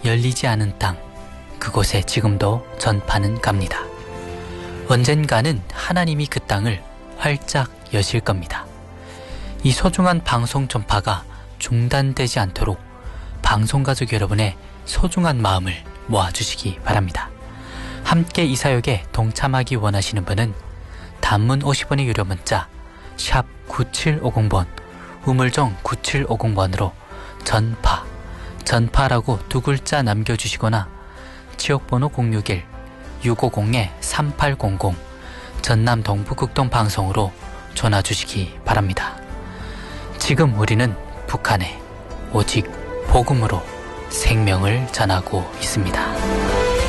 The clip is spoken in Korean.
열리지 않은 땅, 그곳에 지금도 전파는 갑니다. 언젠가는 하나님이 그 땅을 활짝 여실 겁니다. 이 소중한 방송 전파가 중단되지 않도록 방송가족 여러분의 소중한 마음을 모아주시기 바랍니다. 함께 이 사역에 동참하기 원하시는 분은 단문 50원의 유료 문자 샵 9750번, 우물정 9750번으로 전파라고 두 글자 남겨주시거나 지역번호 061-650-3800 전남 동부극동방송으로 전화주시기 바랍니다. 지금 우리는 북한에 오직 복음으로 생명을 전하고 있습니다.